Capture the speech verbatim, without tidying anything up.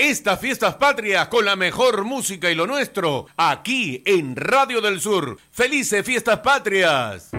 estas fiestas patrias con la mejor música y lo nuestro aquí en Radio del Sur. ¡Felices fiestas patrias!